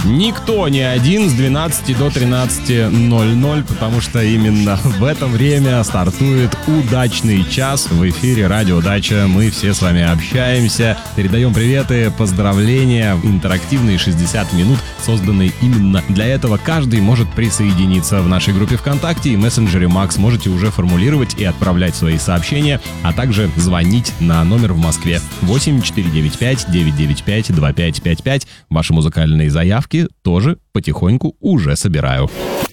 Никто не один с 12 до 13:00, потому что именно в это время стартует удачный час в эфире Радио Дача. Мы все с вами общаемся, передаем приветы, поздравления. Интерактивные 60 минут, созданные именно для этого. Каждый может присоединиться в нашей группе ВКонтакте и мессенджере Макс. Можете уже формулировать и отправлять свои сообщения, а также звонить на номер в Москве 8495-995-2555. Ваши музыкальные заявки тоже потихоньку уже собираю.